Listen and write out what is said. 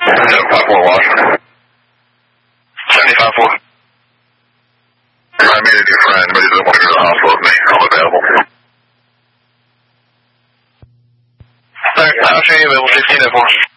754 Washington. 75-4. I made a new friend, but he doesn't want to go to the hospital with me. I'm available. Alright, I'll show you available 15-4.